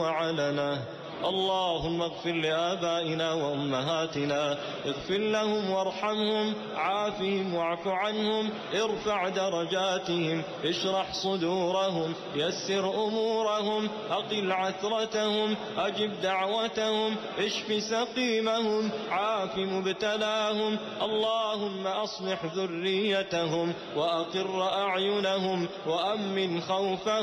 وعلنه. اللهم اغفر لآبائنا وأمهاتنا، اغفر لهم وارحمهم، عافهم واعف عنهم، ارفع درجاتهم، اشرح صدورهم، يسر أمورهم، أقل عثرتهم، أجب دعوتهم، اشف سقيمهم، عاف مبتلاهم. اللهم أصلح ذريتهم وأقر أعينهم وأمن خوفهم.